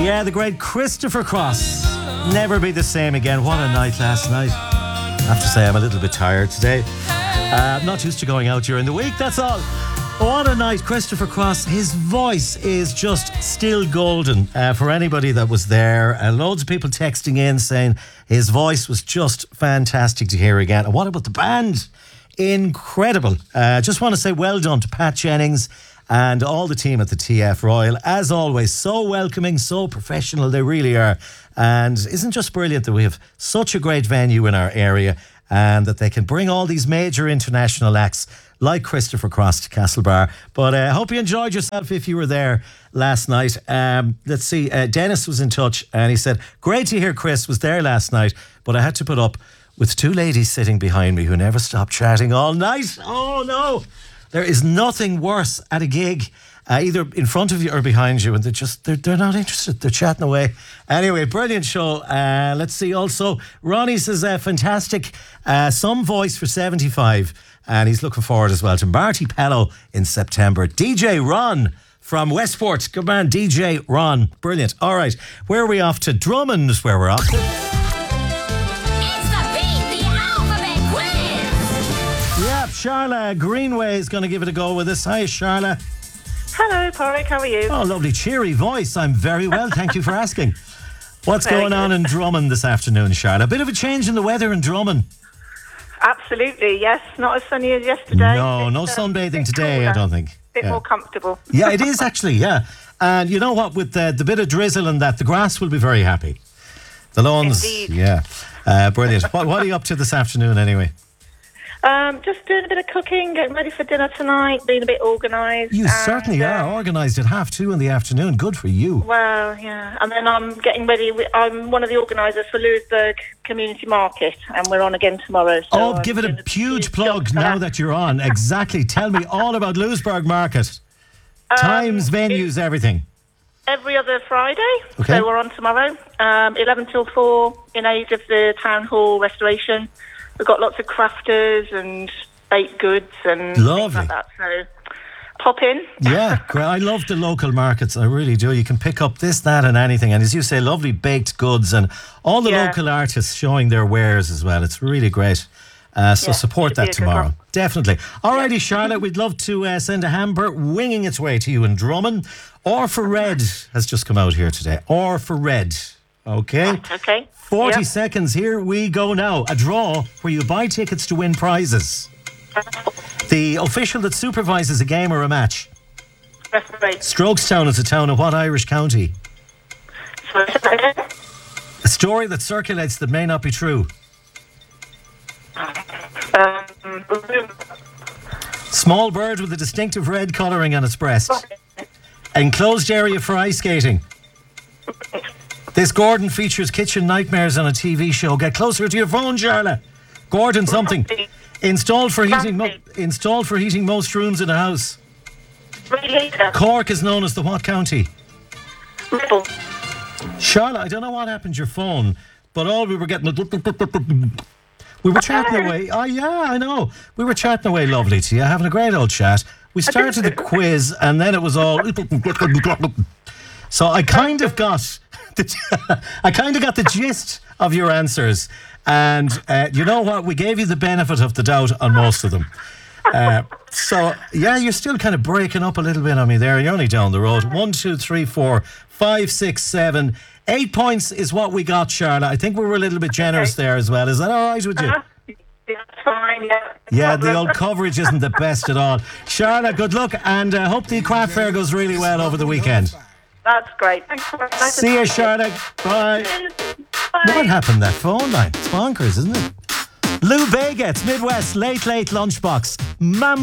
Yeah, the great Christopher Cross. Never be the same again. What a night last night. I have to say I'm a little bit tired today. I'm not used to going out during the week, that's all. What a night, Christopher Cross. His voice is just still golden for anybody that was there. Loads of people texting in saying his voice was just fantastic to hear again. And what about the band? Incredible. Just want to say well done to Pat Jennings and all the team at the TF Royal. As always, so welcoming, so professional, they really are. And isn't just brilliant that we have such a great venue in our area and that they can bring all these major international acts like Christopher Cross to Castlebar. But I hope you enjoyed yourself if you were there last night. Let's see, Dennis was in touch and he said, great to hear Chris was there last night, but I had to put up with two ladies sitting behind me who never stopped chatting all night. Oh no! There is nothing worse at a gig, either in front of you or behind you, and they're not interested. They're chatting away. Anyway, brilliant show. Let's see. Also, Ronnie says fantastic. Some voice for 75, and he's looking forward as well to Marty Pello in September. DJ Ron from Westport. Good man, DJ Ron. Brilliant. All right, where are we off to? Drummond is where we're off to. Charla Greenway is going to give it a go with us. Hi, Charla. Hello, Porrick. How are you? Oh, lovely, cheery voice. I'm very well. Thank you for asking. What's going on in Drummond this afternoon, Charla? A bit of a change in the weather in Drummond. Absolutely, yes. Not as sunny as yesterday. No sunbathing today, cooler. I don't think. A bit more comfortable. Yeah, it is actually, yeah. And you know what? With the bit of drizzle and that, the grass will be very happy. The lawns, indeed. Yeah. Brilliant. What are you up to this afternoon anyway? Just doing a bit of cooking, getting ready for dinner tonight, being a bit organised. You certainly are organised at 2:30 in the afternoon. Good for you. Well, yeah. And then I'm getting ready. I'm one of the organisers for Lewisburg Community Market, and we're on again tomorrow. So give it a huge plug now that you're on. Exactly. Tell me all about Lewisburg Market. Times, venues, everything. Every other Friday. Okay. So we're on tomorrow, 11 till 4, in aid of the Town Hall restoration. We've got lots of crafters and baked goods and lovely. Things like that. So pop in. Yeah, great. I love the local markets. I really do. You can pick up this, that and anything. And as you say, lovely baked goods and all the local artists showing their wares as well. It's really great. So support that tomorrow. Definitely. Alrighty, Charlotte, we'd love to send a hamper winging its way to you in Drummond. Or for Red has just come out here today. Or for Red. Okay? Okay. 40 seconds, here we go now. A draw where you buy tickets to win prizes. The official that supervises a game or a match. Referee. Strokestown is a town in what Irish county? A story that circulates that may not be true. Small bird with a distinctive red colouring on its breast. Enclosed area for ice skating. This Gordon features kitchen nightmares on a TV show. Get closer to your phone, Charla. Gordon something. Installed for heating most rooms in a house. Cork is known as the what county? Ribble. Charla, I don't know what happened to your phone, but all we were getting... We were chatting away. Oh, yeah, I know. We were chatting away lovely to you, having a great old chat. We started the quiz, and then it was all... So I kind of got... the gist of your answers, and you know what? We gave you the benefit of the doubt on most of them. So yeah, you're still kind of breaking up a little bit on me there. You're only down the road. 1, 2, 3, 4, 5, 6, 7, 8 points is what we got, Charlotte. I think we were a little bit generous there as well. Is that all right with you? That's fine, yeah. Yeah, the old coverage isn't the best at all. Charlotte, good luck, and hope the craft fair goes really well over the weekend. That's great. Thanks for that. See you, Charlotte. Bye. Bye. What happened to that phone line? It's bonkers, isn't it? Lou Bega, it's Midwest Late Lunchbox.